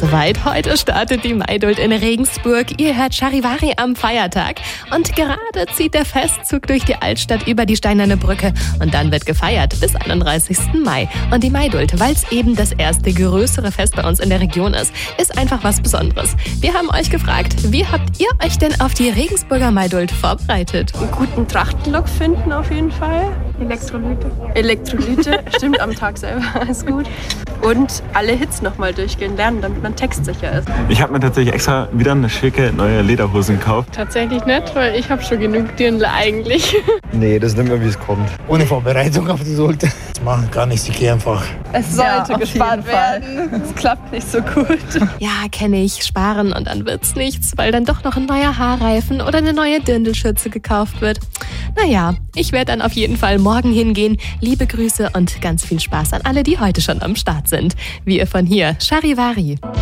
soweit. Heute startet die Maidult in Regensburg. Ihr hört Charivari am Feiertag. Und gerade zieht der Festzug durch die Altstadt über die Steinerne Brücke. Und dann wird gefeiert bis 31. Mai. Und die Maidult, weil es eben das erste größere Fest bei uns in der Region ist einfach was Besonderes. Wir haben euch gefragt, wie habt ihr euch denn auf die Regensburger Maidult vorbereitet? Einen guten Trachtenlook finden auf jeden Fall. Elektrolyte, stimmt, am Tag selber, ist gut. Und alle Hits nochmal durchgehen lernen, damit man textsicher ist. Ich habe mir tatsächlich extra wieder eine schicke neue Lederhosen gekauft. Tatsächlich nicht, weil ich habe schon genug Dirndl eigentlich. Nee, das nimmt man, wie es kommt. Ohne Vorbereitung auf die sollte. Das machen gar nicht so einfach. Es sollte gespart werden. Es klappt nicht so gut. Ja, kenne ich. Sparen und dann wird's nichts, weil dann doch noch ein neuer Haarreifen oder eine neue Dirndlschürze gekauft wird. Naja, ich werde dann auf jeden Fall morgen hingehen. Liebe Grüße und ganz viel Spaß an alle, die heute schon am Start sind. Wir von hier, Charivari.